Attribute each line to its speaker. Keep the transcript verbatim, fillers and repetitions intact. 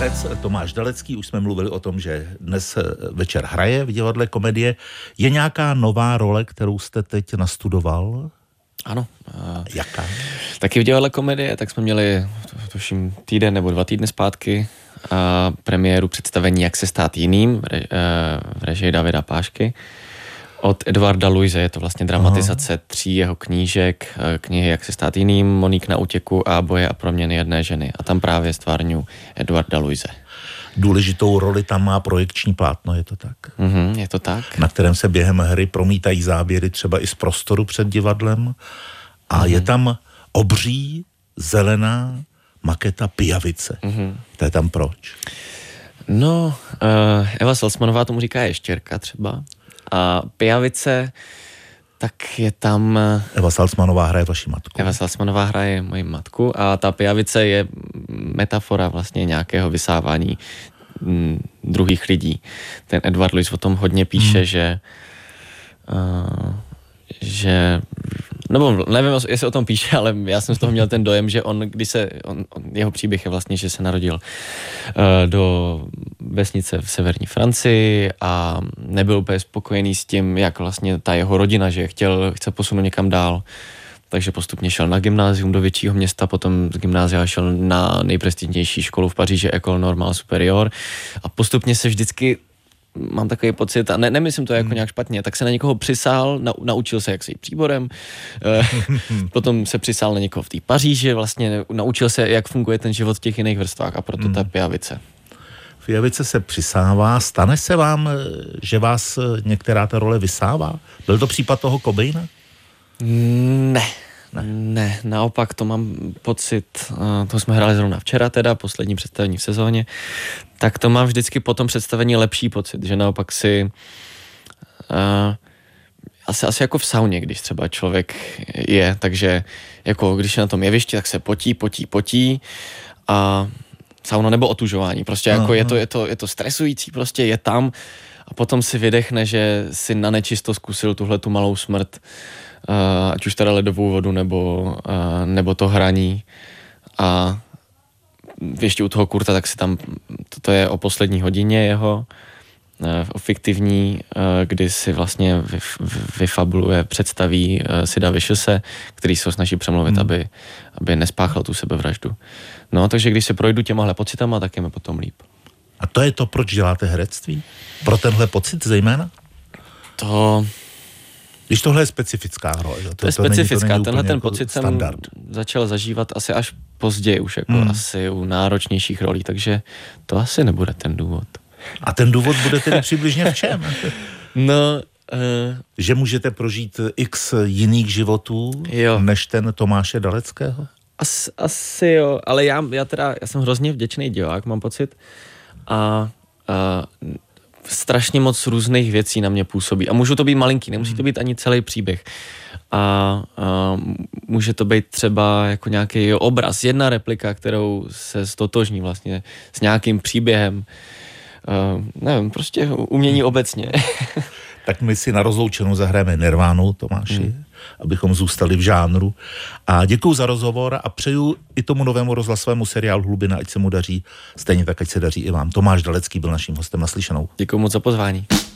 Speaker 1: Herec Tomáš Dalecký, už jsme mluvili o tom, že dnes večer hraje v divadle Komedie. Je nějaká nová role, kterou jste teď nastudoval?
Speaker 2: Ano.
Speaker 1: Uh, Jaká?
Speaker 2: Taky v divadle Komedie, tak jsme měli, tuším, týden nebo dva týdny zpátky a premiéru představení Jak se stát jiným v, re, v režii Davida Pášky od Eduarda Luise. Je to vlastně dramatizace Aha. tří jeho knížek, knihy Jak se stát jiným, Moník na útěku a Boje a proměny jedné ženy. A tam právě stvárňuji Eduarda Luise.
Speaker 1: Důležitou roli tam má projekční plátno, je to tak?
Speaker 2: Mm-hmm, je to tak.
Speaker 1: Na kterém se během hry promítají záběry třeba i z prostoru před divadlem. A mm-hmm. je tam obří, zelená maketa pijavice. Mm-hmm. To je tam proč?
Speaker 2: No, uh, Eva Salzmanová tomu říká ještěrka třeba. A pijavice, tak je tam...
Speaker 1: Eva Salzmanová hraje vaši matku.
Speaker 2: Eva Salzmanová hraje moji matku a ta pijavice je metafora vlastně nějakého vysávání m, druhých lidí. Ten Edward Luis o tom hodně píše, hmm. že... Uh, že... Nebo nevím, jestli o tom píše, ale já jsem z toho měl ten dojem, že on, když se... On, on, jeho příběh je vlastně, že se narodil uh, do vesnice v severní Francii a nebyl úplně spokojený s tím, jak vlastně ta jeho rodina, že chtěl, chce posunout někam dál. Takže postupně šel na gymnázium do většího města, potom z gymnázia šel na nejprestižnější školu v Paříži, École Normale Supérieure a postupně se vždycky mám takový pocit, a ne, nemyslím to jako hmm. nějak špatně, tak se na někoho přisál, na, naučil se jak se jít příborem, eh, potom se přisál na někoho v té Paříži, vlastně naučil se, jak funguje ten život v těch jiných vrstvách a proto hmm. ta pijavice.
Speaker 1: Pijavice se přisává, stane se vám, že vás některá ta role vysává? Byl to případ toho Cobaina?
Speaker 2: Ne. Ne. ne, naopak to mám pocit, uh, to jsme hráli zrovna včera teda, poslední představení v sezóně, tak to mám vždycky po tom představení lepší pocit, že naopak si uh, asi, asi jako v sauně, když třeba člověk je, takže jako když je na tom jevišti, tak se potí, potí, potí a sauna nebo otužování, prostě jako je to, je to, je to stresující, prostě je tam a potom si vydechne, že si na nečisto zkusil tuhle tu malou smrt, Uh, ať už teda ledovou vodu nebo, uh, nebo to hraní a ještě u toho Kurta, tak si tam, to je o poslední hodině jeho, uh, o fiktivní, uh, kdy si vlastně vyf, vyfabuluje, představí uh, Sida Viciouze, který se ho snaží přemluvit, hmm. aby, aby nespáchal tu sebevraždu. No, takže když se projdu těmahle pocitama, tak je mi potom líp.
Speaker 1: A to je to, proč děláte herectví? Pro tenhle pocit zejména?
Speaker 2: To...
Speaker 1: Když tohle je specifická role.
Speaker 2: To, to je to specifická, není, to tenhle ten jako pocit standard. Jsem začal zažívat asi až později, už jako hmm. asi u náročnějších rolí, takže to asi nebude ten důvod.
Speaker 1: A ten důvod bude tedy přibližně v čem?
Speaker 2: No... Uh,
Speaker 1: že můžete prožít x jiných životů, jo. než ten Tomáše Daleckého?
Speaker 2: As, asi jo, ale já, já teda, já jsem hrozně vděčný divák, mám pocit, a... Uh, strašně moc různých věcí na mě působí. A můžu to být malinký, nemusí to být ani celý příběh. A, a může to být třeba jako nějaký obraz, jedna replika, kterou se stotožní vlastně s nějakým příběhem. Uh, nevím, prostě umění obecně.
Speaker 1: Tak my si na rozloučenou zahrajeme Nirvánu, Tomáši, hmm. abychom zůstali v žánru. A děkuju za rozhovor a přeju i tomu novému rozhlasovému seriálu Hlubina, ať se mu daří, stejně tak, ať se daří i vám. Tomáš Dalecký byl naším hostem, naslyšenou.
Speaker 2: Děkuju moc za pozvání.